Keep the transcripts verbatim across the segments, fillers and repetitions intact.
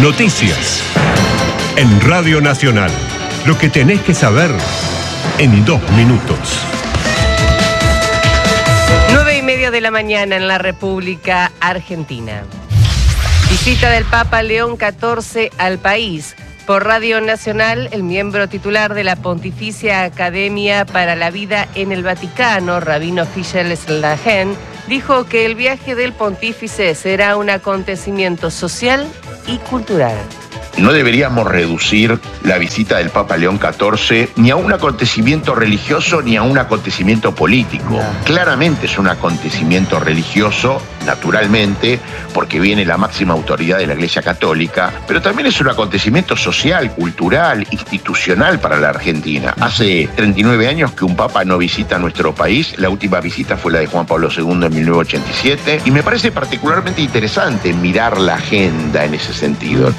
Noticias. En Radio Nacional. Lo que tenés que saber en dos minutos. Nueve y media de la mañana en la República Argentina. Visita del Papa León catorce al país. Por Radio Nacional, el miembro titular de la Pontificia Academia para la Vida en el Vaticano, Rabino Fischel Slahen, dijo que el viaje del pontífice será un acontecimiento social y cultural. No deberíamos reducir la visita del Papa León catorce ni a un acontecimiento religioso ni a un acontecimiento político. No. Claramente es un acontecimiento religioso, naturalmente, porque viene la máxima autoridad de la Iglesia Católica, pero también es un acontecimiento social, cultural, institucional para la Argentina. Hace treinta y nueve años que un Papa no visita nuestro país. La última visita fue la de Juan Pablo segundo en mil novecientos ochenta y siete, y me parece particularmente interesante mirar la agenda en ese sentido.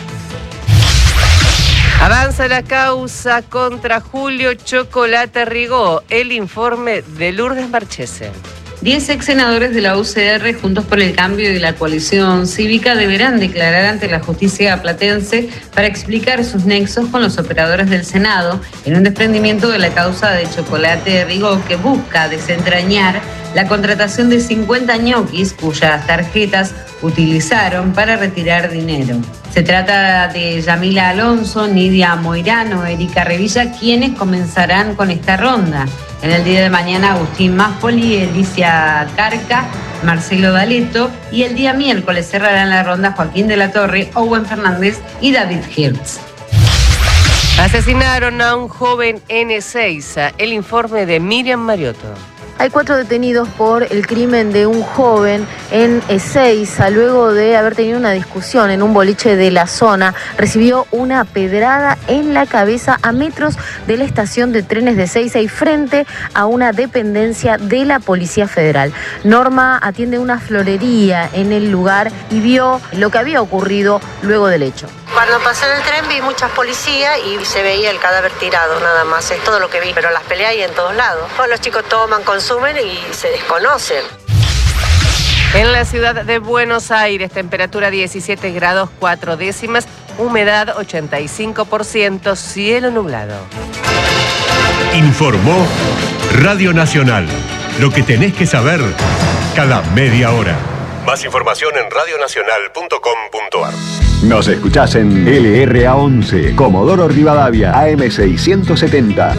Avanza la causa contra Julio Chocolate Rigó. El informe de Lourdes Marchese. Diez ex senadores de la U C R, Juntos por el Cambio y de la coalición cívica, deberán declarar ante la justicia platense para explicar sus nexos con los operadores del Senado en un desprendimiento de la causa de Chocolate Rigó, que busca desentrañar la contratación de cincuenta ñoquis cuyas tarjetas utilizaron para retirar dinero. Se trata de Yamila Alonso, Nidia Moirano, Erika Revilla, quienes comenzarán con esta ronda. En el día de mañana, Agustín Máspoli, Alicia Carca, Marcelo D'Aleto, y el día miércoles cerrarán la ronda Joaquín de la Torre, Owen Fernández y David Hirtz. Asesinaron a un joven en Ezeiza. El informe de Miriam Mariotto. Hay cuatro detenidos por el crimen de un joven en Ezeiza, luego de haber tenido una discusión en un boliche de la zona. Recibió una pedrada en la cabeza a metros de la estación de trenes de Ezeiza y frente a una dependencia de la Policía Federal. Norma atiende una florería en el lugar y vio lo que había ocurrido luego del hecho. Cuando pasé en el tren vi muchas policías y se veía el cadáver tirado, nada más, es todo lo que vi. Pero las peleas hay en todos lados. Todos los chicos toman, consumen y se desconocen. En la ciudad de Buenos Aires, temperatura diecisiete grados cuatro décimas, humedad ochenta y cinco por ciento, cielo nublado. Informó Radio Nacional. Lo que tenés que saber cada media hora. Más información en radio nacional punto com punto ar. Nos escuchás en L R A once, Comodoro Rivadavia, A M seiscientos setenta.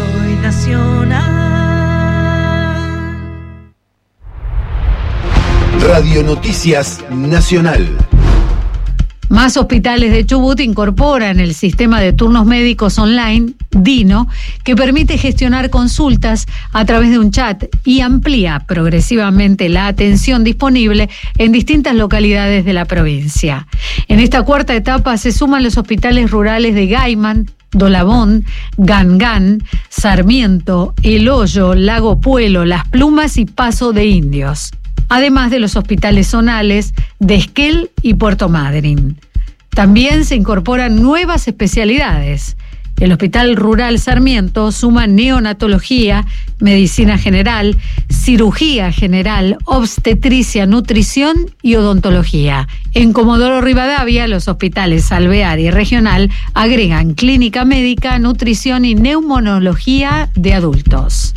Radio Noticias Nacional. Más hospitales de Chubut incorporan el sistema de turnos médicos online, Dino, que permite gestionar consultas a través de un chat y amplía progresivamente la atención disponible en distintas localidades de la provincia. En esta cuarta etapa se suman los hospitales rurales de Gaiman, Dolabón, Gangán, Sarmiento, El Hoyo, Lago Puelo, Las Plumas y Paso de Indios, además de los hospitales zonales de Esquel y Puerto Madryn. También se incorporan nuevas especialidades. El Hospital Rural Sarmiento suma neonatología, medicina general, cirugía general, obstetricia, nutrición y odontología. En Comodoro Rivadavia, los hospitales Alvear y Regional agregan clínica médica, nutrición y neumonología de adultos.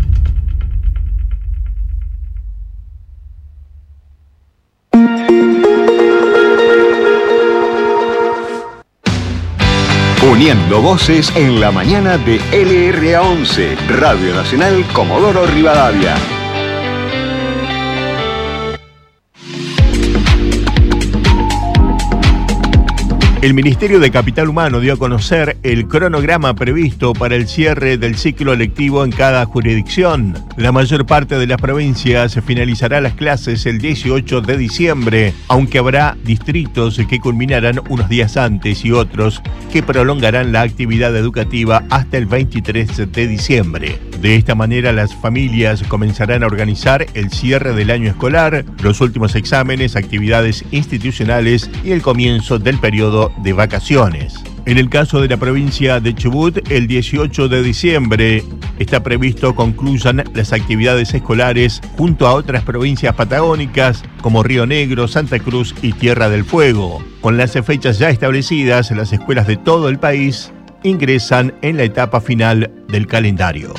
Uniendo voces en la mañana de L R A once, Radio Nacional Comodoro Rivadavia. El Ministerio de Capital Humano dio a conocer el cronograma previsto para el cierre del ciclo lectivo en cada jurisdicción. La mayor parte de las provincias finalizará las clases el dieciocho de diciembre, aunque habrá distritos que culminarán unos días antes y otros que prolongarán la actividad educativa hasta el veintitrés de diciembre. De esta manera, las familias comenzarán a organizar el cierre del año escolar, los últimos exámenes, actividades institucionales y el comienzo del periodo de vacaciones. En el caso de la provincia de Chubut, el dieciocho de diciembre está previsto concluyan las actividades escolares junto a otras provincias patagónicas como Río Negro, Santa Cruz y Tierra del Fuego. Con las fechas ya establecidas, las escuelas de todo el país ingresan en la etapa final del calendario.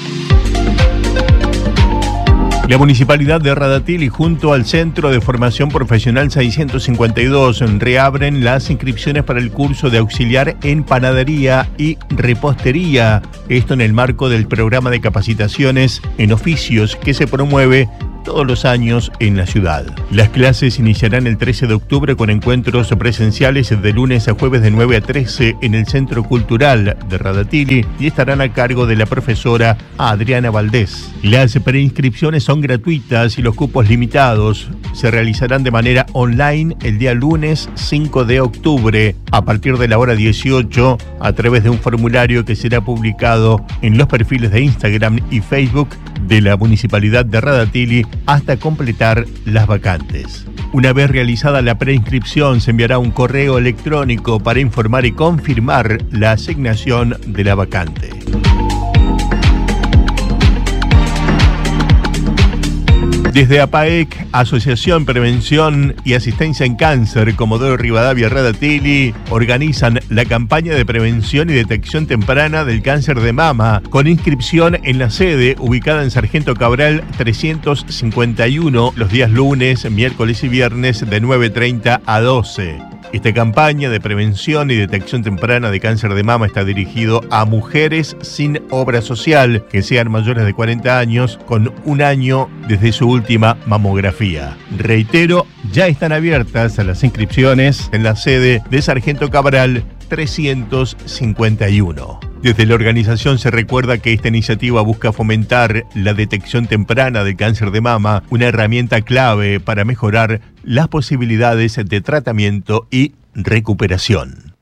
La Municipalidad de Radatili junto al Centro de Formación Profesional seiscientos cincuenta y dos reabren las inscripciones para el curso de auxiliar en panadería y repostería. Esto en el marco del programa de capacitaciones en oficios que se promueve todos los años en la ciudad. Las clases iniciarán el trece de octubre con encuentros presenciales de lunes a jueves de nueve a trece en el Centro Cultural de Radatili y estarán a cargo de la profesora Adriana Valdés. Las preinscripciones son gratuitas y los cupos limitados. Se realizarán de manera online el día lunes cinco de octubre a partir de la hora dieciocho a través de un formulario que será publicado en los perfiles de Instagram y Facebook de la Municipalidad de Radatili hasta completar las vacantes. Una vez realizada la preinscripción, se enviará un correo electrónico para informar y confirmar la asignación de la vacante. Desde APAEC, Asociación Prevención y Asistencia en Cáncer, Comodoro Rivadavia Radatili, organizan la campaña de prevención y detección temprana del cáncer de mama, con inscripción en la sede ubicada en Sargento Cabral trescientos cincuenta y uno los días lunes, miércoles y viernes de nueve treinta a doce. Esta campaña de prevención y detección temprana de cáncer de mama está dirigido a mujeres sin obra social que sean mayores de cuarenta años con un año desde su última mamografía. Reitero, ya están abiertas las inscripciones en la sede de Sargento Cabral trescientos cincuenta y uno. Desde la organización se recuerda que esta iniciativa busca fomentar la detección temprana del cáncer de mama, una herramienta clave para mejorar las posibilidades de tratamiento y recuperación.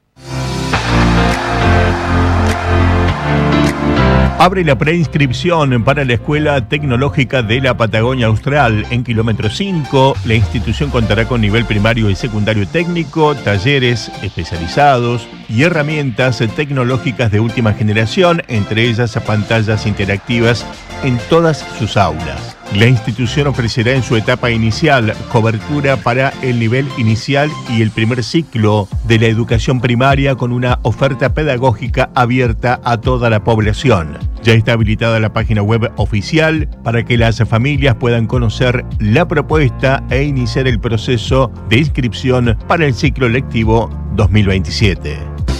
Abre la preinscripción para la Escuela Tecnológica de la Patagonia Austral. En kilómetro cinco, la institución contará con nivel primario y secundario técnico, talleres especializados y herramientas tecnológicas de última generación, entre ellas pantallas interactivas en todas sus aulas. La institución ofrecerá en su etapa inicial cobertura para el nivel inicial y el primer ciclo de la educación primaria con una oferta pedagógica abierta a toda la población. Ya está habilitada la página web oficial para que las familias puedan conocer la propuesta e iniciar el proceso de inscripción para el ciclo lectivo dos mil veintisiete.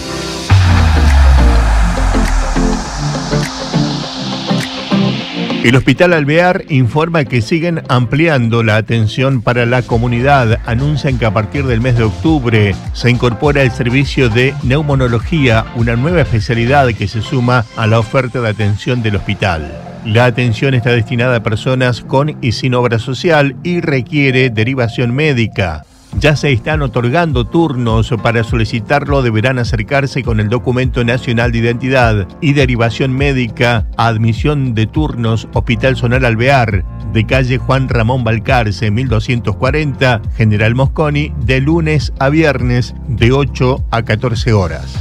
El Hospital Alvear informa que siguen ampliando la atención para la comunidad. Anuncian que a partir del mes de octubre se incorpora el servicio de neumonología, una nueva especialidad que se suma a la oferta de atención del hospital. La atención está destinada a personas con y sin obra social y requiere derivación médica. Ya se están otorgando turnos. Para solicitarlo deberán acercarse con el documento nacional de identidad y derivación médica a admisión de turnos Hospital Zonal Alvear, de calle Juan Ramón Balcarce, mil doscientos cuarenta, General Mosconi, de lunes a viernes de ocho a catorce horas.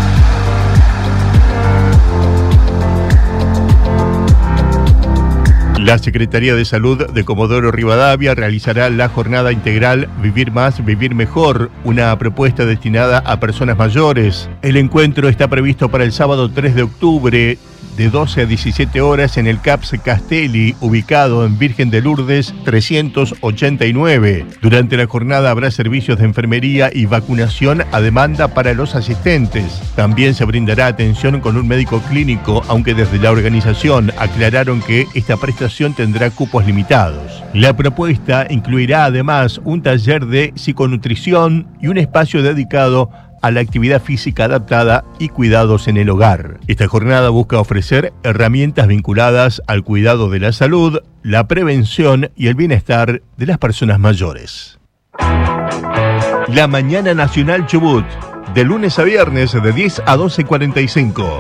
La Secretaría de Salud de Comodoro Rivadavia realizará la jornada integral Vivir Más, Vivir Mejor, una propuesta destinada a personas mayores. El encuentro está previsto para el sábado tres de octubre de doce a diecisiete horas en el C A P S Castelli, ubicado en Virgen de Lourdes trescientos ochenta y nueve. Durante la jornada habrá servicios de enfermería y vacunación a demanda para los asistentes. También se brindará atención con un médico clínico, aunque desde la organización aclararon que esta prestación tendrá cupos limitados. La propuesta incluirá además un taller de psiconutrición y un espacio dedicado a la actividad física adaptada y cuidados en el hogar. Esta jornada busca ofrecer herramientas vinculadas al cuidado de la salud, la prevención y el bienestar de las personas mayores. La Mañana Nacional Chubut, de lunes a viernes de diez a doce cuarenta y cinco.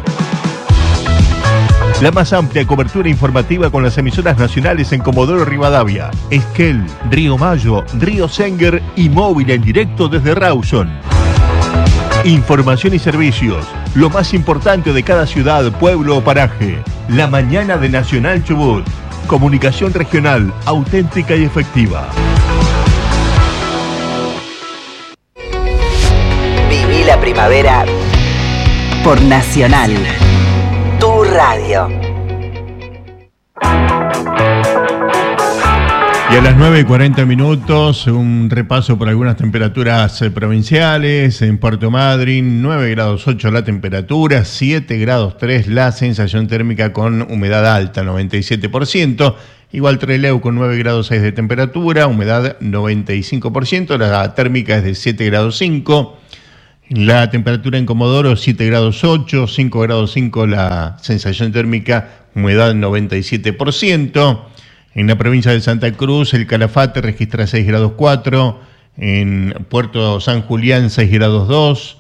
La más amplia cobertura informativa con las emisoras nacionales en Comodoro Rivadavia, Esquel, Río Mayo, Río Senguer y móvil en directo desde Rawson. Información y servicios, lo más importante de cada ciudad, pueblo o paraje. La mañana de Nacional Chubut. Comunicación regional, auténtica y efectiva. Viví la primavera por Nacional, tu radio. Y a las nueve y cuarenta minutos, un repaso por algunas temperaturas provinciales. En Puerto Madryn, nueve grados ocho la temperatura, siete grados tres la sensación térmica con humedad alta, noventa y siete por ciento. Igual Trelew con nueve grados seis de temperatura, humedad noventa y cinco por ciento, la térmica es de siete grados cinco. La temperatura en Comodoro, siete grados ocho, cinco grados cinco la sensación térmica, humedad noventa y siete por ciento. En la provincia de Santa Cruz, el Calafate registra seis grados cuatro, en Puerto San Julián seis grados dos,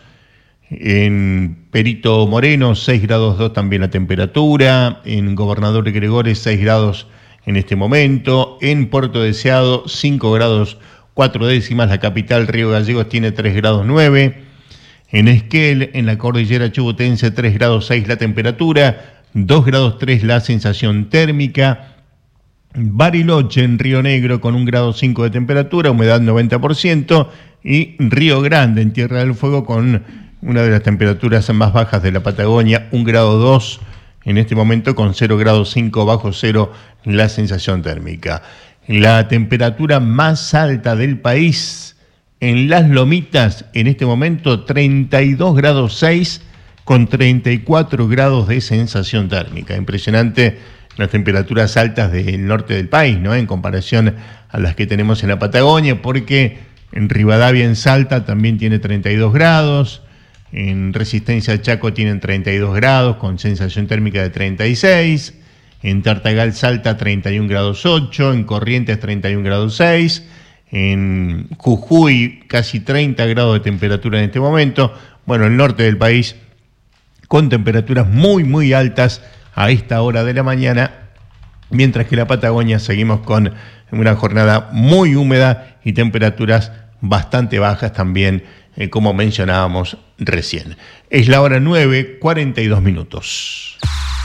en Perito Moreno seis grados dos también la temperatura, en Gobernador Gregores seis grados en este momento, en Puerto Deseado cinco grados cuatro décimas, la capital Río Gallegos tiene tres grados nueve, en Esquel, en la cordillera chubutense tres grados seis la temperatura, dos grados tres la sensación térmica. Bariloche en Río Negro con un grado cinco de temperatura, humedad noventa por ciento, y Río Grande en Tierra del Fuego con una de las temperaturas más bajas de la Patagonia, un grado dos en este momento con cero grados cinco bajo cero la sensación térmica. La temperatura más alta del país en Las Lomitas en este momento treinta y dos grados seis con treinta y cuatro grados de sensación térmica. Impresionante las temperaturas altas del norte del país, ¿no? En comparación a las que tenemos en la Patagonia, porque en Rivadavia, en Salta, también tiene treinta y dos grados, en Resistencia Chaco tienen treinta y dos grados, con sensación térmica de treinta y seis, en Tartagal, Salta, treinta y un grados ocho, en Corrientes, treinta y un grados seis, en Jujuy, casi treinta grados de temperatura en este momento. Bueno, el norte del país, con temperaturas muy, muy altas a esta hora de la mañana, mientras que la Patagonia seguimos con una jornada muy húmeda y temperaturas bastante bajas también, eh, como mencionábamos recién. Es la hora nueve, cuarenta y dos minutos.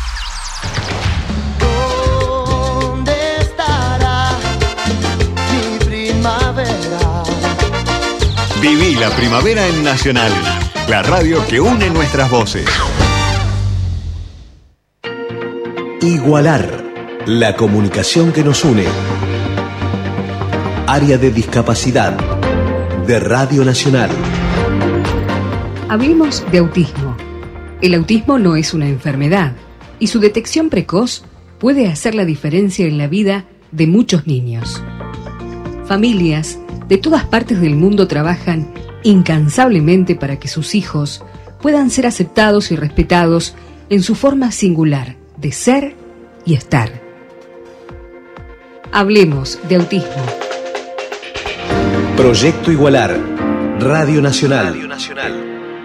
¿Dónde estará mi primavera? Viví la primavera en Nacional, la radio que une nuestras voces. Igualar, la comunicación que nos une. Área de discapacidad de Radio Nacional. Hablemos de autismo. El autismo no es una enfermedad y su detección precoz puede hacer la diferencia en la vida de muchos niños. Familias de todas partes del mundo trabajan incansablemente para que sus hijos puedan ser aceptados y respetados en su forma singular de ser y estar. Hablemos de autismo. Proyecto Igualar, Radio Nacional. Radio Nacional.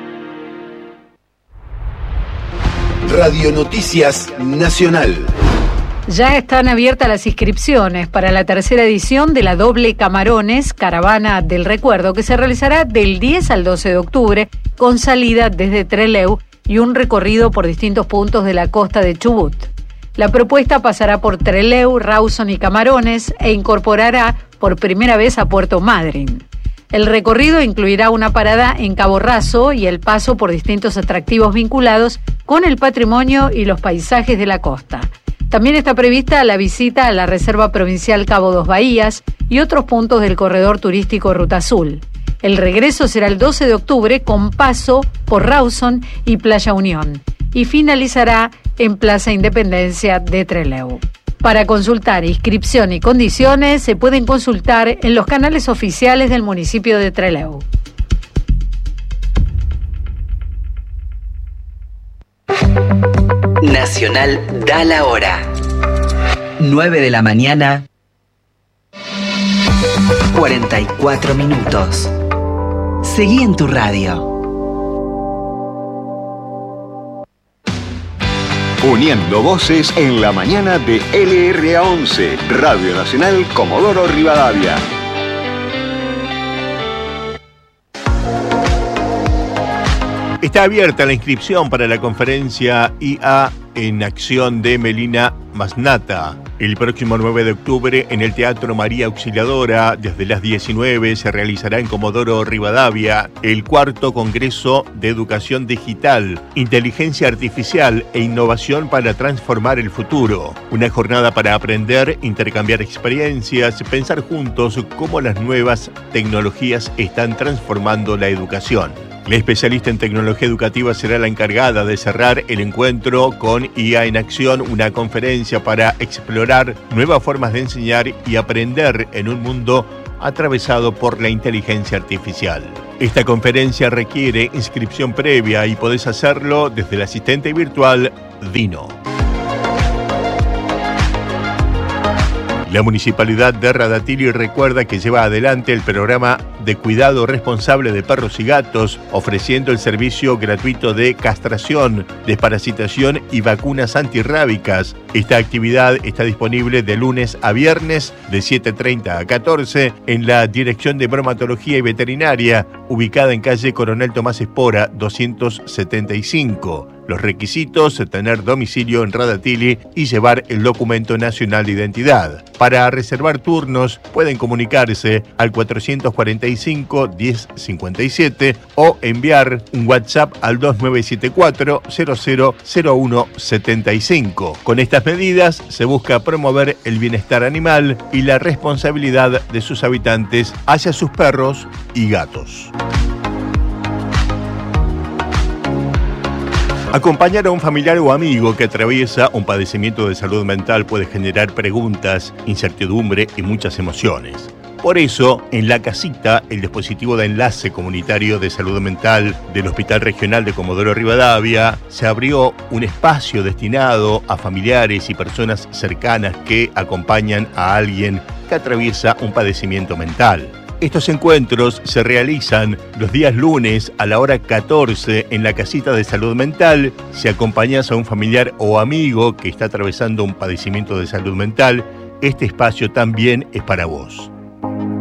Radio Noticias Nacional. Ya están abiertas las inscripciones para la tercera edición de la Doble Camarones, Caravana del Recuerdo, que se realizará del diez al doce de octubre, con salida desde Trelew y un recorrido por distintos puntos de la costa de Chubut. La propuesta pasará por Trelew, Rawson y Camarones e incorporará por primera vez a Puerto Madryn. El recorrido incluirá una parada en Cabo Raso y el paso por distintos atractivos vinculados con el patrimonio y los paisajes de la costa. También está prevista la visita a la Reserva Provincial Cabo Dos Bahías y otros puntos del corredor turístico Ruta Azul. El regreso será el doce de octubre con paso por Rawson y Playa Unión y finalizará en Plaza Independencia de Trelew. Para consultar inscripción y condiciones se pueden consultar en los canales oficiales del municipio de Trelew. Nacional da la hora. nueve de la mañana, cuarenta y cuatro minutos. Seguí en tu radio. Uniendo voces en la mañana de L R A once, Radio Nacional Comodoro Rivadavia. Está abierta la inscripción para la conferencia I A en Acción de Melina Masnata. El próximo nueve de octubre en el Teatro María Auxiliadora, desde las diecinueve, se realizará en Comodoro Rivadavia el cuarto Congreso de Educación Digital, Inteligencia Artificial e Innovación para Transformar el Futuro. Una jornada para aprender, intercambiar experiencias, pensar juntos cómo las nuevas tecnologías están transformando la educación. La especialista en tecnología educativa será la encargada de cerrar el encuentro con I A en Acción, una conferencia para explorar nuevas formas de enseñar y aprender en un mundo atravesado por la inteligencia artificial. Esta conferencia requiere inscripción previa y podés hacerlo desde el asistente virtual Dino. La Municipalidad de Radatili recuerda que lleva adelante el programa de cuidado responsable de perros y gatos, ofreciendo el servicio gratuito de castración, desparasitación y vacunas antirrábicas. Esta actividad está disponible de lunes a viernes de siete treinta a catorce en la Dirección de Bromatología y Veterinaria, ubicada en calle Coronel Tomás Espora doscientos setenta y cinco. Los requisitos: tener domicilio en Radatili y llevar el documento nacional de identidad. Para reservar turnos pueden comunicarse al cuatrocientos cuarenta y cinco, diez cincuenta y siete o enviar un WhatsApp al dos nueve siete cuatro, cero cero cero uno siete cinco. Con estas medidas se busca promover el bienestar animal y la responsabilidad de sus habitantes hacia sus perros y gatos. Acompañar a un familiar o amigo que atraviesa un padecimiento de salud mental puede generar preguntas, incertidumbre y muchas emociones. Por eso, en La Casita, el dispositivo de enlace comunitario de salud mental del Hospital Regional de Comodoro Rivadavia, se abrió un espacio destinado a familiares y personas cercanas que acompañan a alguien que atraviesa un padecimiento mental. Estos encuentros se realizan los días lunes a la hora catorce en la Casita de Salud Mental. Si acompañas a un familiar o amigo que está atravesando un padecimiento de salud mental, este espacio también es para vos.